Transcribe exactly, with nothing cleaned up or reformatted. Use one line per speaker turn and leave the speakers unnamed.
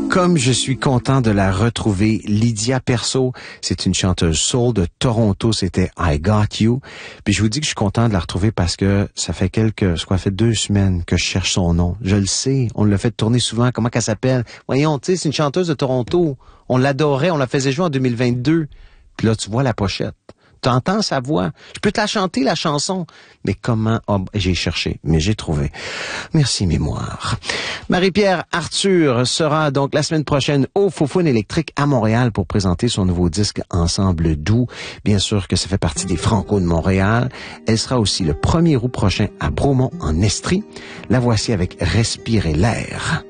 Comme je suis content de la retrouver, Lydia Perceau, c'est une chanteuse soul de Toronto, c'était I Got You. Puis je vous dis que je suis content de la retrouver parce que ça fait quelques, ça fait deux semaines que je cherche son nom. Je le sais, on l'a fait tourner souvent. Comment qu'elle s'appelle? Voyons, tu sais, c'est une chanteuse de Toronto. On l'adorait, on la faisait jouer en deux mille vingt-deux. Puis là, tu vois la pochette. Tu entends sa voix. Je peux te la chanter, la chanson. Mais comment... Oh, j'ai cherché, mais j'ai trouvé. Merci, mémoire. Marie-Pierre Arthur sera donc la semaine prochaine au Faux-Foune électrique à Montréal pour présenter son nouveau disque Ensemble doux. Bien sûr que ça fait partie des Franco de Montréal. Elle sera aussi le premier août prochain à Bromont en Estrie. La voici avec Respirer l'air.